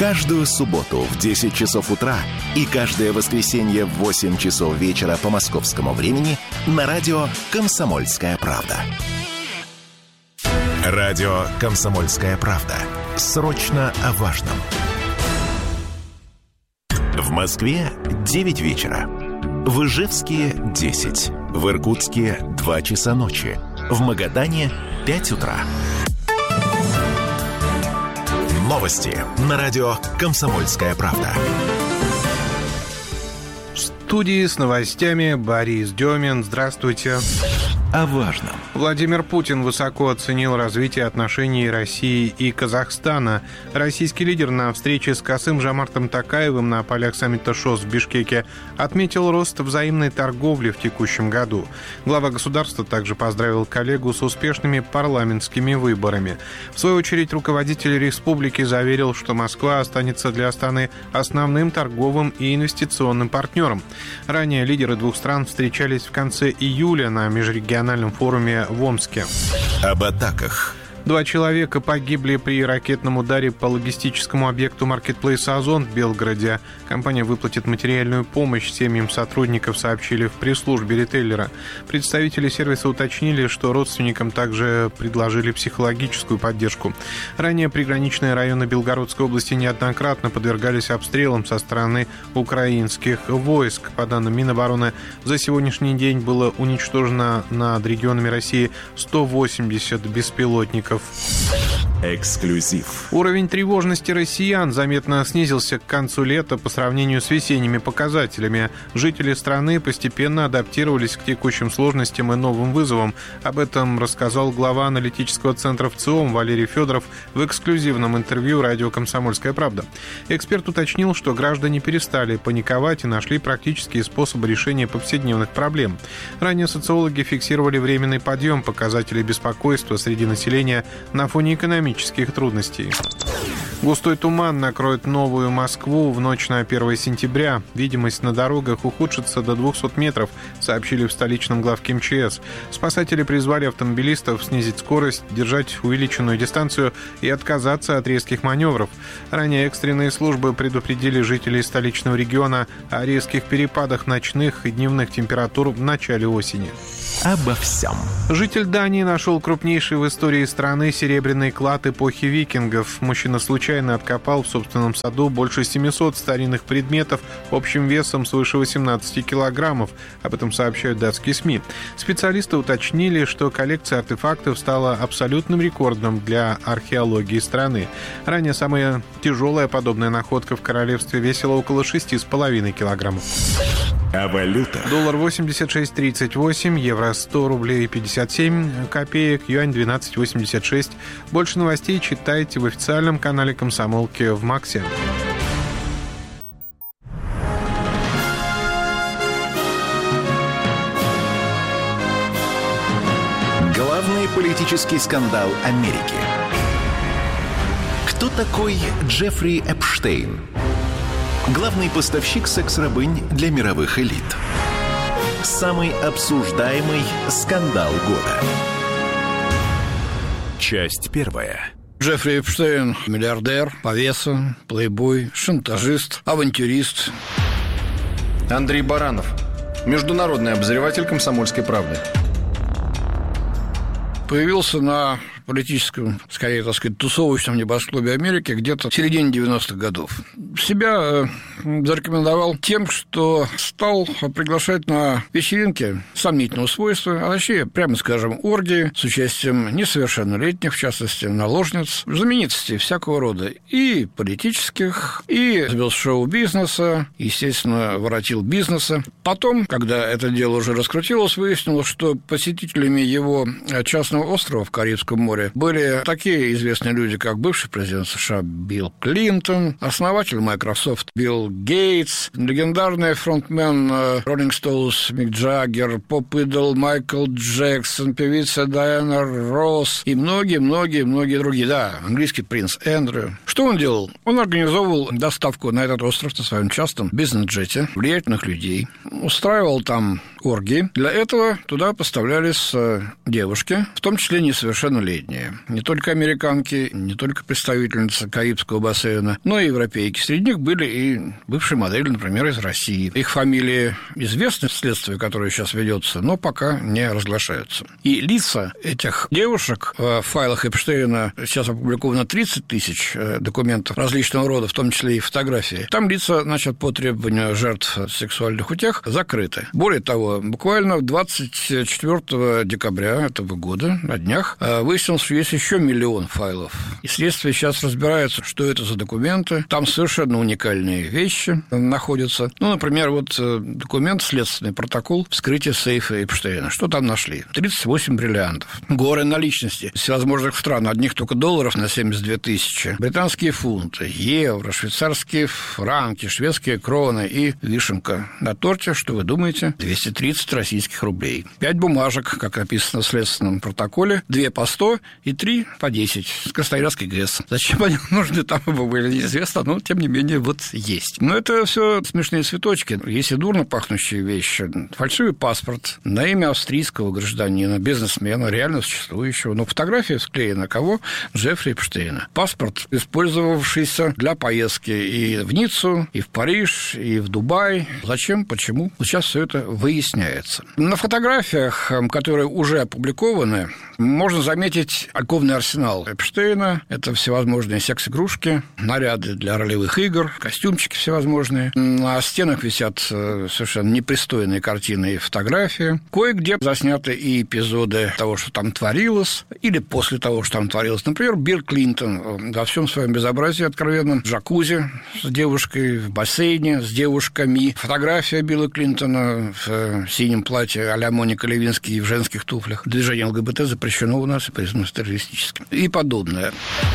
Каждую субботу в 10 часов утра и каждое воскресенье в 8 часов вечера по московскому времени на радио «Комсомольская правда». Радио «Комсомольская правда». Срочно о важном. В Москве 9 вечера. В Ижевске 10. В Иркутске 2 часа ночи. В Магадане 5 утра. Новости на радио «Комсомольская правда». В студии с новостями Борис Демин. Здравствуйте. О важном. Владимир Путин высоко оценил развитие отношений России и Казахстана. Российский лидер на встрече с Касым-Жомартом Токаевым на полях саммита ШОС в Бишкеке отметил рост взаимной торговли в текущем году. Глава государства также поздравил коллегу с успешными парламентскими выборами. В свою очередь, руководитель республики заверил, что Москва останется для Астаны основным торговым и инвестиционным партнером. Ранее лидеры двух стран встречались в конце июля на межрегиональном форуме в Омске. Об атаках. 2 человека погибли при ракетном ударе по логистическому объекту маркетплейса «Озон» в Белгороде. Компания выплатит материальную помощь семьям сотрудников, сообщили в пресс-службе ритейлера. Представители сервиса уточнили, что родственникам также предложили психологическую поддержку. Ранее приграничные районы Белгородской области неоднократно подвергались обстрелам со стороны украинских войск. По данным Минобороны, за сегодняшний день было уничтожено над регионами России 180 беспилотников. Эксклюзив. Уровень тревожности россиян заметно снизился к концу лета по сравнению с весенними показателями. Жители страны постепенно адаптировались к текущим сложностям и новым вызовам. Об этом рассказал глава аналитического центра ВЦИОМ Валерий Федоров в эксклюзивном интервью радио «Комсомольская правда». Эксперт уточнил, что граждане перестали паниковать и нашли практические способы решения повседневных проблем. Ранее социологи фиксировали временный подъем показателей беспокойства среди населения на фоне экономических трудностей. Густой туман накроет Новую Москву в ночь на 1 сентября. Видимость на дорогах ухудшится до 200 метров, сообщили в столичном главке МЧС. Спасатели призвали автомобилистов снизить скорость, держать увеличенную дистанцию и отказаться от резких маневров. Ранее экстренные службы предупредили жителей столичного региона о резких перепадах ночных и дневных температур в начале осени. Обо всем. Житель Дании нашел крупнейший в истории страны серебряный клад эпохи викингов. Мужчина случайно откопал в собственном саду больше 700 старинных предметов общим весом свыше 18 килограммов. Об этом сообщают датские СМИ. Специалисты уточнили, что коллекция артефактов стала абсолютным рекордом для археологии страны. Ранее самая тяжелая подобная находка в королевстве весила около 6,5 килограммов. О валютах. Доллар 86.38, евро 100 рублей 57 копеек, юань 12.86. Больше новостей читайте в официальном канале «Комсомолки» в Максе. Главный политический скандал Америки. Кто такой Джеффри Эпштейн? Главный поставщик секс-рабынь для мировых элит. Самый обсуждаемый скандал года. Часть первая. Джеффри Эпштейн – миллиардер, повеса, плейбой, шантажист, авантюрист. Андрей Баранов, международный обозреватель «Комсомольской правды». Появился на политическом, скорее, так сказать, тусовочном небоскребе Америки где-то в середине 90-х годов. Себя зарекомендовал тем, что стал приглашать на вечеринки сомнительного свойства, а точнее, прямо скажем, оргии с участием несовершеннолетних, в частности, наложниц, знаменитостей всякого рода, и политических, и звезд шоу-бизнеса, естественно, воротил бизнеса. Потом, когда это дело уже раскрутилось, выяснилось, что посетителями его частного острова в Карибском море были такие известные люди, как бывший президент США Билл Клинтон, основатель Microsoft Билл Гейтс, легендарный фронтмен Rolling Stones Мик Джаггер, поп-идол Майкл Джексон, певица Дайана Росс и многие-многие другие. Да, английский принц Эндрю. Что он делал? Он организовывал доставку на этот остров на своем частном бизнес-джете влиятельных людей, устраивал там оргии. Для этого туда поставлялись девушки, в том числе несовершеннолетние. последние. Не только американки, не только представительницы Карибского бассейна, но и европейки. Среди них были и бывшие модели, например, из России. Их фамилии известны в следствии, которое сейчас ведется, но пока не разглашаются. И лица этих девушек в файлах Эпштейна сейчас опубликовано 30 тысяч документов различного рода, в том числе и фотографии. Там лица, значит, по требованию жертв сексуальных утех закрыты. Более того, буквально 24 декабря этого года, на днях, выяснилось, что есть еще миллион файлов. И следствие сейчас разбирается, что это за документы. Там совершенно уникальные вещи находятся. Ну, например, вот документ, следственный протокол вскрытия сейфа Эпштейна. Что там нашли? 38 бриллиантов. Горы наличности всевозможных стран. Одних только долларов на 72 тысячи. Британские фунты, евро, швейцарские франки, шведские кроны и вишенка на торте, что вы думаете? 230 российских рублей. 5 бумажек, как написано в следственном протоколе, 2 по 100 и 3 по 10 с Красноярской ГЭС. Зачем они нужны, там были неизвестно, но, тем не менее, вот есть. Но это все смешные цветочки. Есть и дурно пахнущие вещи. Фальшивый паспорт на имя австрийского гражданина, бизнесмена, реально существующего. Но фотография склеена кого? Джеффри Эпштейна. Паспорт, использовавшийся для поездки и в Ниццу, и в Париж, и в Дубай. Зачем? Почему? Сейчас все это выясняется. На фотографиях, которые уже опубликованы, можно заметить альковный арсенал Эпштейна. Это всевозможные секс-игрушки, наряды для ролевых игр, костюмчики всевозможные. На стенах висят совершенно непристойные картины и фотографии. Кое-где засняты и эпизоды того, что там творилось, или после того, что там творилось. Например, Билл Клинтон во всем своем безобразии откровенном в джакузи с девушкой, в бассейне с девушками. Фотография Билла Клинтона в синем платье а-ля Моника Левинский в женских туфлях. Движение ЛГБТ запрещено у нас и признано террористическим. И подобное.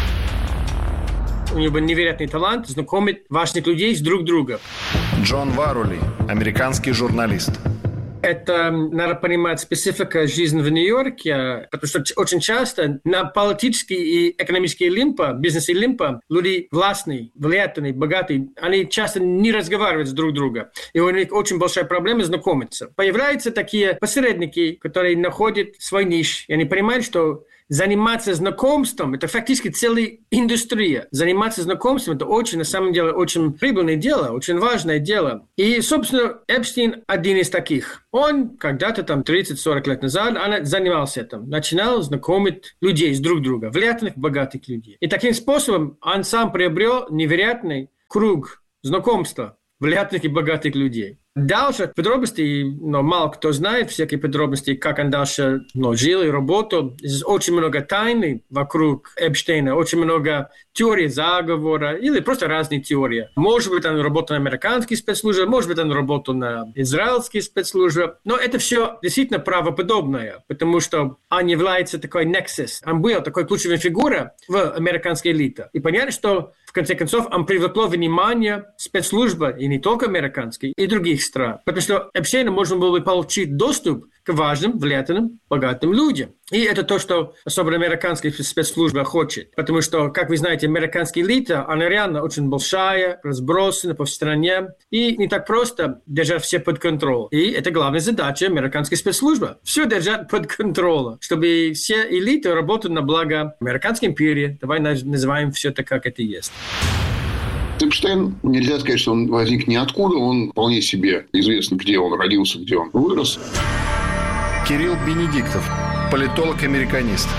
У него был невероятный талант знакомить важных людей с друг другом. Джон Варули, американский журналист. Это, надо понимать, специфика жизни в Нью-Йорке, потому что очень часто на политические и экономические лимпа, бизнес и лимпа, люди властные, влиятельные, богатые, они часто не разговаривают с друг другом. И у них очень большая проблема знакомиться. Появляются такие посредники, которые находят свой ниш, и они понимают, что заниматься знакомством – это фактически целая индустрия. Заниматься знакомством – это очень, на самом деле, очень прибыльное дело, очень важное дело. И, собственно, Эпштейн один из таких. Он когда-то там 30-40 лет назад занимался этим. Начинал знакомить людей с друг другом, влиятельных, богатых людей. И таким способом он сам приобрел невероятный круг знакомства влиятельных и богатых людей. Дальше подробности, но мало кто знает всякие подробности, как он дальше жил и работал. Здесь очень много тайны вокруг Эпштейна, очень много теорий заговора или просто разные теории. Может быть, он работал на американские спецслужбы, может быть, он работал на израильские спецслужбы. Но это все действительно правоподобное, потому что он является такой nexus. Он был такой ключевой фигурой в американской элите. И понятно, что в конце концов он привлекло внимание спецслужбы, и не только американские, и других стран. Потому что Эпштейну можно было бы получить доступ к важным, влиятельным, богатым людям. И это то, что особенно американская спецслужба хочет. Потому что, как вы знаете, американская элита, она реально очень большая, разбросана по стране. И не так просто держать все под контролем. И это главная задача американской спецслужбы. Все держать под контролем, чтобы все элиты работали на благо американской империи. Давай называем все это, как это есть. Эпштейн, нельзя сказать, что он возник ниоткуда, он вполне себе известно, где он родился, где он вырос. Кирилл Бенедиктов, политолог-американист.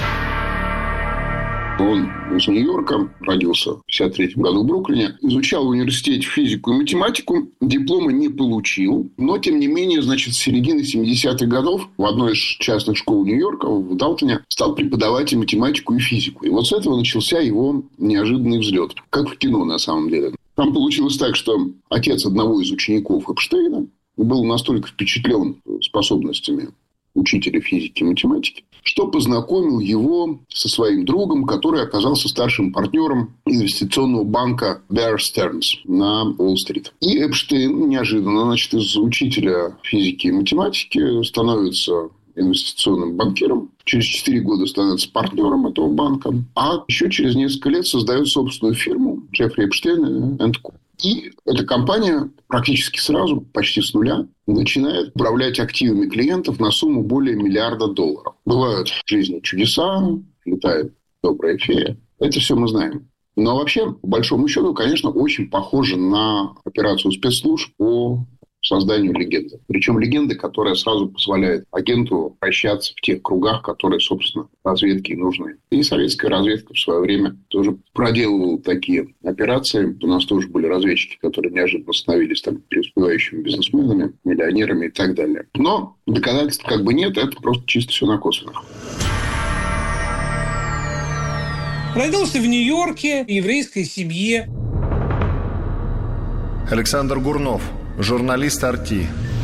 Он из Нью-Йорка, родился в 1953 году в Бруклине, изучал в университете физику и математику, диплома не получил, но, тем не менее, с середины 70-х годов в одной из частных школ Нью-Йорка, в Далтоне, стал преподавать и математику, и физику. И вот с этого начался его неожиданный взлет, как в кино, на самом деле. Там получилось так, что отец одного из учеников Эпштейна был настолько впечатлен способностями учителя физики и математики, что познакомил его со своим другом, который оказался старшим партнером инвестиционного банка Bear Stearns на Уолл-стрит. И Эпштейн неожиданно, из учителя физики и математики становится инвестиционным банкиром. Через 4 года становится партнером этого банка. А еще через несколько лет создает собственную фирму Джеффри Эпштейн & Ко. И эта компания практически сразу, почти с нуля, начинает управлять активами клиентов на сумму более $1 миллиарда. Бывают в жизни чудеса, летает добрая фея. Это все мы знаем. Но вообще, по большому счету, конечно, очень похоже на операцию спецслужб по созданию легенды. Причем легенды, которая сразу позволяет агенту вращаться в тех кругах, которые, собственно, разведке и нужны. И советская разведка в свое время тоже проделывала такие операции. У нас тоже были разведчики, которые неожиданно становились там преуспевающими бизнесменами, миллионерами и так далее. Но доказательств как бы нет, это просто чисто все на косвенных. Родился в Нью-Йорке, в еврейской семье. Александр Гурнов, журналист «Арти».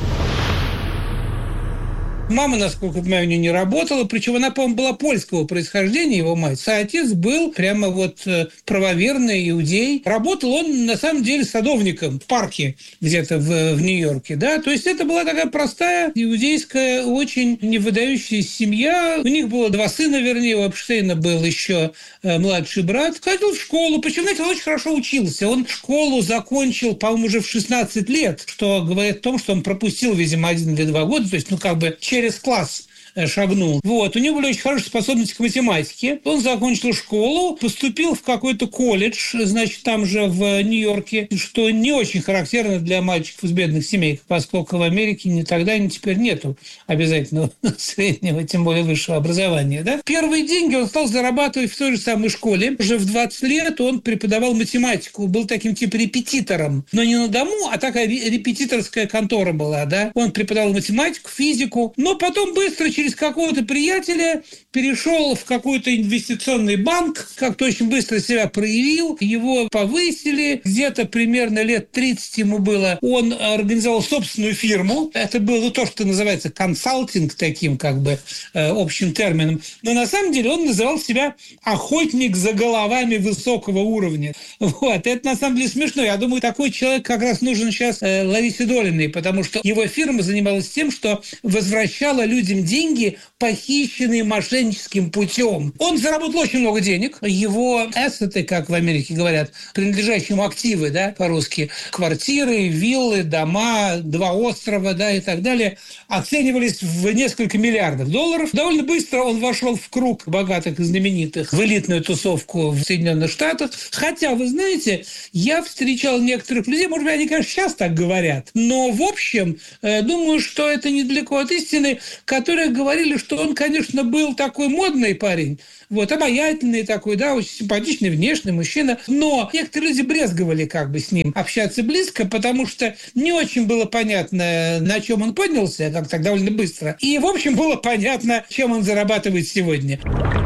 Мама, насколько я понимаю, у нее не работала, причем она, по-моему, была польского происхождения, его мать. А отец был прямо вот правоверный иудей. Работал он, на самом деле, садовником в парке где-то в Нью-Йорке, да. То есть это была такая простая иудейская, очень невыдающаяся семья. У них было 2 сына, вернее, у Эпштейна был еще младший брат. Ходил в школу, причем, знаете, он очень хорошо учился. Он школу закончил, по-моему, уже в 16 лет, что говорит о том, что он пропустил, видимо, 1 или 2 года, то есть, через класс шагнул. Вот. У него были очень хорошие способности к математике. Он закончил школу, поступил в какой-то колледж, значит, там же в Нью-Йорке, что не очень характерно для мальчиков из бедных семей, поскольку в Америке ни тогда, ни теперь нету обязательного среднего, тем более высшего образования. Да? Первые деньги он стал зарабатывать в той же самой школе. Уже в 20 лет он преподавал математику, был таким типа репетитором. Но не на дому, а такая репетиторская контора была. Да? Он преподавал математику, физику, но потом быстро через какого-то приятеля перешел в какой-то инвестиционный банк, как-то очень быстро себя проявил, его повысили, где-то примерно лет 30 ему было. Он организовал собственную фирму, это было то, что называется консалтинг, таким как бы общим термином, но на самом деле он называл себя охотник за головами высокого уровня. Вот, это на самом деле смешно. Я думаю, такой человек как раз нужен сейчас Ларисе Долиной, потому что его фирма занималась тем, что возвращала людям деньги, похищенные мошенническим путем. Он заработал очень много денег. Его ассеты, как в Америке говорят, принадлежащие ему активы, да, по-русски, квартиры, виллы, дома, 2 острова, да, и так далее, оценивались в несколько миллиардов $. Довольно быстро он вошел в круг богатых и знаменитых, в элитную тусовку в Соединенных Штатах. Хотя, вы знаете, я встречал некоторых людей, может быть, они, конечно, сейчас так говорят, но, в общем, думаю, что это недалеко от истины, которые говорили, что он, конечно, был такой модный парень, вот, обаятельный такой, да, очень симпатичный, внешний мужчина, но некоторые люди брезговали как бы с ним общаться близко, потому что не очень было понятно, на чем он поднялся, как так довольно быстро, и, в общем, было понятно, чем он зарабатывает сегодня.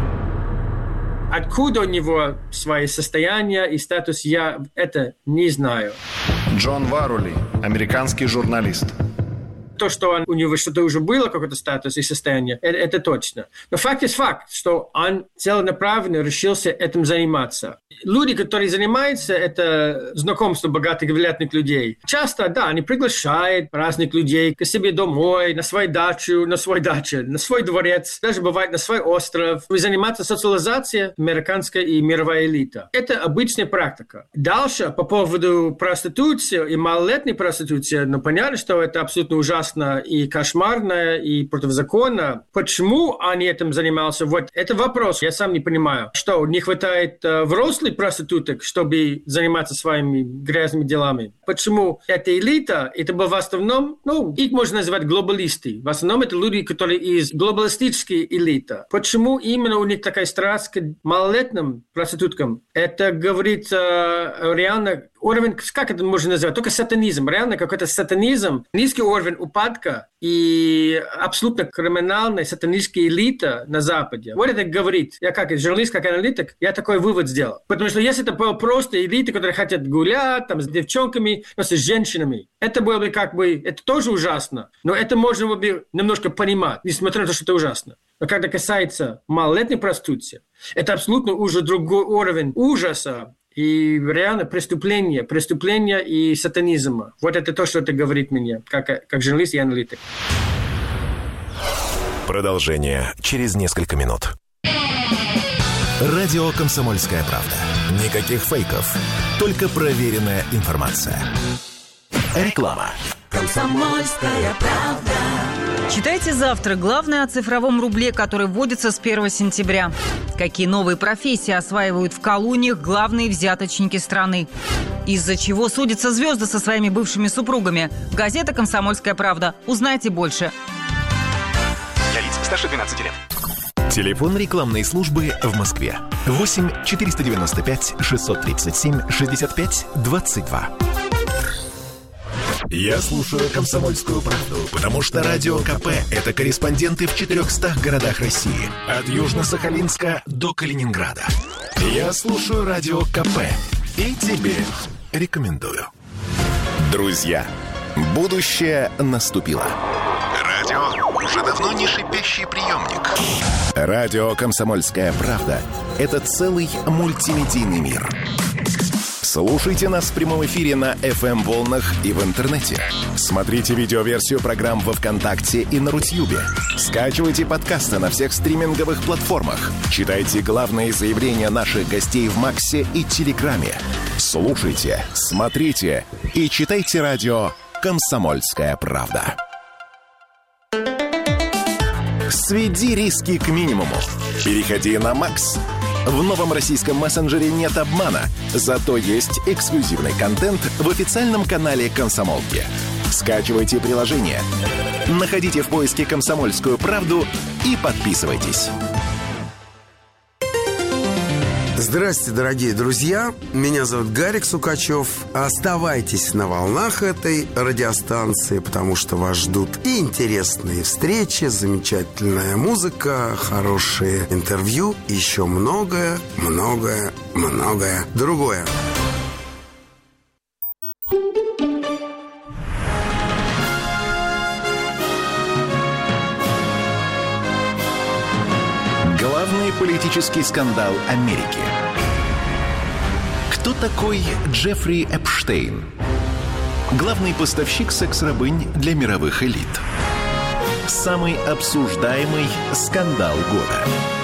Откуда у него свои состояния и статус, я это не знаю. Джон Варули, американский журналист. То, что у него что-то уже было, какой-то статус и состояние, это точно. Но факт есть факт, что он целенаправленно решился этим заниматься. Люди, которые занимаются, это знакомство богатых и влиятельных людей. Часто, да, они приглашают разных людей к себе домой, на свою дачу, на свой дворец, даже бывает на свой остров. И заниматься социализацией американская и мировая элита. Это обычная практика. Дальше, по поводу проституции и малолетней проституции, ну, понятно, что это абсолютно ужасно и кошмарно, и противозаконно. Почему они этим занимаются? Вот это вопрос, я сам не понимаю. Что, не хватает взрослых проституток, чтобы заниматься своими грязными делами? Почему эта элита, это было в основном, ну, их можно называть глобалисты. В основном это люди, которые из глобалистической элиты. Почему именно у них такая страсть к малолетним проституткам? Это говорит реально уровень, как это можно назвать? Только сатанизм. Реально какой-то сатанизм, низкий уровень упадка и абсолютно криминальная сатанистская элита на Западе. Вот это говорит. Я как журналист, как аналитик, я такой вывод сделал. Потому что если это было просто элиты, которые хотят гулять там, с девчонками, с женщинами, это было бы как бы, это тоже ужасно. Но это можно было бы немножко понимать, несмотря на то, что это ужасно. Но когда касается малолетней проституции, это абсолютно уже другой уровень ужаса и реально преступления и сатанизма. Вот это то, что это говорит мне, как журналист и аналитик. Продолжение через несколько минут. Радио «Комсомольская правда». Никаких фейков, только проверенная информация. Реклама. «Комсомольская правда». Читайте завтра. Главное о цифровом рубле, который вводится с 1 сентября. Какие новые профессии осваивают в колониях главные взяточники страны. Из-за чего судятся звезды со своими бывшими супругами. Газета «Комсомольская правда». Узнайте больше. Для лиц старше 12 лет. Телефон рекламной службы в Москве. 8 495 637 65 22. Я слушаю «Комсомольскую правду», потому что Радио КП – это корреспонденты в 400 городах России. От Южно-Сахалинска до Калининграда. Я слушаю Радио КП и тебе рекомендую. Друзья, будущее наступило. Радио уже давно не шипящий приемник. Радио «Комсомольская правда» – это целый мультимедийный мир. Слушайте нас в прямом эфире на FM-волнах и в интернете. Смотрите видеоверсию программ во ВКонтакте и на Рутьюбе. Скачивайте подкасты на всех стриминговых платформах. Читайте главные заявления наших гостей в Максе и Телеграме. Слушайте, смотрите и читайте радио «Комсомольская правда». Сведи риски к минимуму. Переходи на Макс. В новом российском мессенджере нет обмана, зато есть эксклюзивный контент в официальном канале «Комсомолки». Скачивайте приложение, находите в поиске «Комсомольскую правду» и подписывайтесь. Здравствуйте, дорогие друзья. Меня зовут Гарик Сукачев. Оставайтесь на волнах этой радиостанции, потому что вас ждут и интересные встречи, замечательная музыка, хорошие интервью, и еще многое другое. Главный политический скандал Америки. Кто такой Джеффри Эпштейн? Главный поставщик секс-рабынь для мировых элит. Самый обсуждаемый скандал года.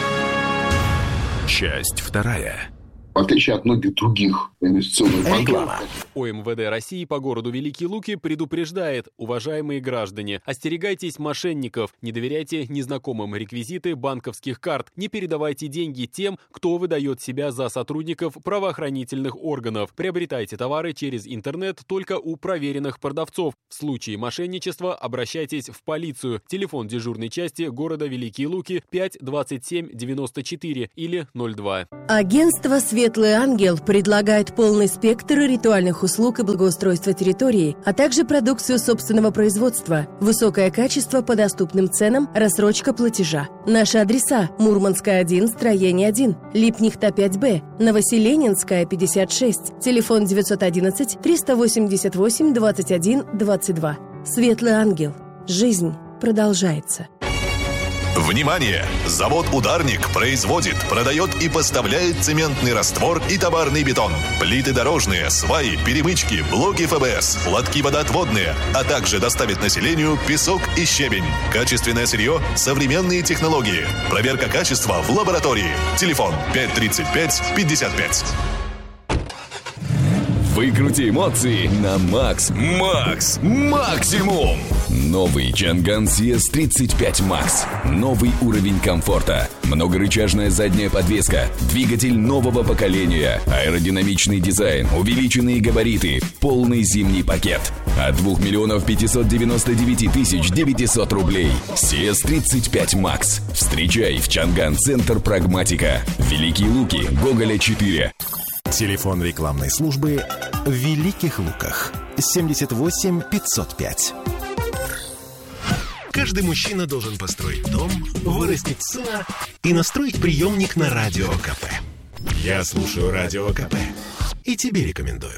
Часть 2. В отличие от многих других инвестиционных банков. ОМВД России по городу Великие Луки предупреждает: уважаемые граждане, остерегайтесь мошенников, не доверяйте незнакомым реквизиты банковских карт, не передавайте деньги тем, кто выдает себя за сотрудников правоохранительных органов, приобретайте товары через интернет только у проверенных продавцов. В случае мошенничества обращайтесь в полицию. Телефон дежурной части города Великие Луки 5 27 94 или 02. Агентство «Светлый ангел» предлагает полный спектр ритуальных услуг и благоустройства территории, а также продукцию собственного производства, высокое качество по доступным ценам, рассрочка платежа. Наши адреса: Мурманская, 1, строение 1, Липнихта, 5Б, Новоселенинская, 56, телефон 911 388 21 22. «Светлый ангел». Жизнь продолжается. Внимание! Завод «Ударник» производит, продает и поставляет цементный раствор и товарный бетон, плиты дорожные, сваи, перемычки, блоки ФБС, лотки водоотводные, а также доставит населению песок и щебень. Качественное сырье, современные технологии. Проверка качества в лаборатории. Телефон 535-55. Выкрути эмоции на Макс. Максимум! Новый Чанган CS35 Max. Новый уровень комфорта. Многорычажная задняя подвеска. Двигатель нового поколения. Аэродинамичный дизайн. Увеличенные габариты. Полный зимний пакет. От 2 599 900 рублей. CS35 Max. Встречай в Чанган-центр «Прагматика». Великие Луки, Гоголя, 4. Телефон рекламной службы в Великих Луках 78 505. Каждый мужчина должен построить дом, вырастить сына и настроить приемник на Радио КП. Я слушаю Радио КП и тебе рекомендую.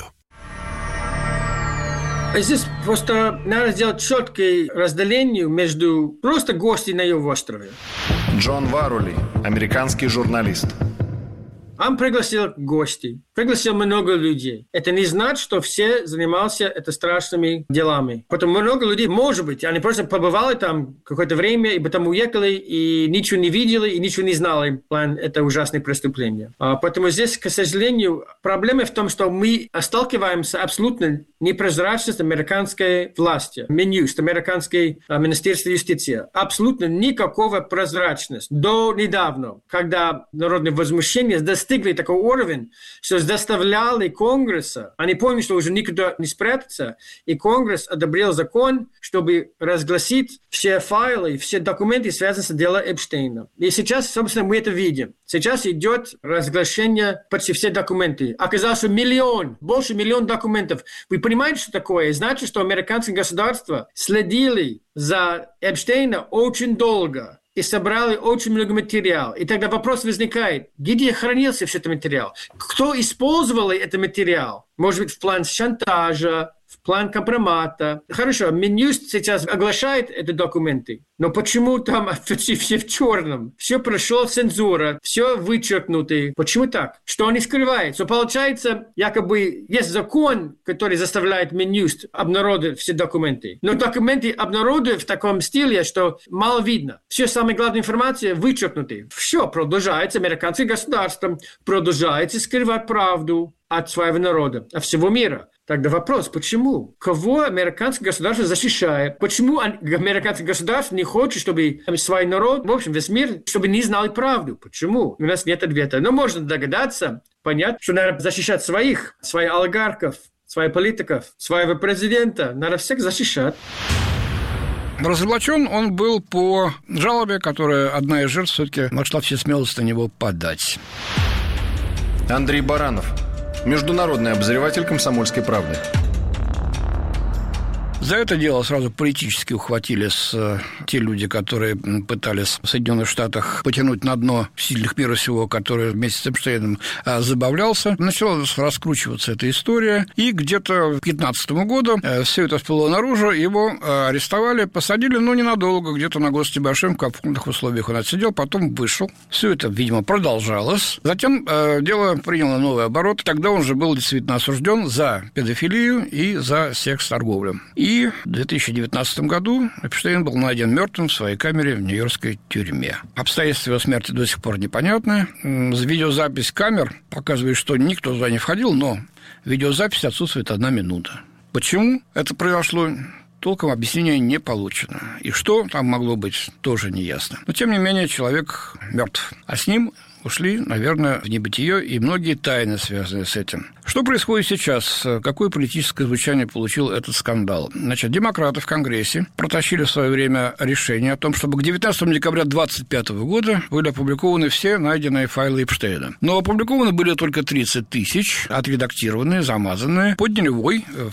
Здесь просто надо сделать четкое разделение между просто гостями на его острове. Джон Варули, американский журналист. Он пригласил гостей. пригласил много людей. Это не значит, что все занимались это страшными делами. Потому много людей, может быть, они просто побывали там какое-то время, и потом уехали, и ничего не видели, и ничего не знали. План это ужасное преступление. Поэтому здесь, к сожалению, проблема в том, что мы сталкиваемся абсолютно непрозрачность американской власти, Минюст, американской Министерство юстиции. Абсолютно никакого прозрачности. До недавно, когда народные возмущения достигли такого уровня, что заставляли Конгресса, они поняли, что уже никуда не спрятаться, и Конгресс одобрил закон, чтобы разгласить все файлы, все документы, связанные с делом Эпштейна. И сейчас, собственно, мы это видим. Сейчас идет разглашение почти всех документов. Оказалось, что больше миллиона документов. Вы понимаете, что такое? Значит, что американское государство следили за Эпштейна очень долго и собрали очень много материала. И тогда вопрос возникает, где хранился все этот материал? Кто использовал этот материал? Может быть, в плане шантажа, в план компромата. Хорошо, Минюст сейчас оглашает эти документы, но почему там все в черном? Все прошло цензура, все вычеркнуто. Почему так? Что они скрывают? Что получается, якобы есть закон, который заставляет Минюст обнародовать все документы. Но документы обнародуют в таком стиле, что мало видно. Все самая главная информация вычеркнута. Все, продолжается американское государство, продолжается скрывать правду от своего народа, от всего мира. Тогда вопрос, почему? Кого американское государство защищает? Почему американское государство не хочет, чтобы свой народ, в общем, весь мир, чтобы не знали правду? Почему? У нас нет ответа. Но можно догадаться, понять, что надо защищать своих олигархов, своих политиков, своего президента. Надо всех защищать. Разоблачен он был по жалобе, которую одна из жертв все-таки нашла все смелость на него подать. Андрей Баранов, международный обозреватель «Комсомольской правды». За это дело сразу политически ухватились те люди, которые пытались в Соединенных Штатах потянуть на дно сильных мира сего, который вместе с Эпштейном забавлялся. Начала раскручиваться эта история, и где-то к 2015 году все это всплыло наружу, его арестовали, посадили, но ненадолго, где-то на год с небольшим, в комфортных условиях он отсидел, потом вышел. Все это, видимо, продолжалось. Затем дело приняло новый оборот. Тогда он же был действительно осужден за педофилию и за секс-торговлю. И в 2019 году Эпштейн был найден мертвым в своей камере в нью-йоркской тюрьме. Обстоятельства его смерти до сих пор непонятны. Видеозапись камер показывает, что никто туда не входил, но в видеозаписи отсутствует 1 минута. Почему это произошло? Толком объяснения не получено. И что там могло быть, тоже неясно. Но, тем не менее, человек мертв. А с ним ушли, наверное, в небытие и многие тайны, связанные с этим. Что происходит сейчас? Какое политическое звучание получил этот скандал? Значит, демократы в Конгрессе протащили в свое время решение о том, чтобы к 19 декабря 2025 года были опубликованы все найденные файлы Эпштейна. Но опубликованы были только 30 тысяч, отредактированные, замазанные. Подняли вой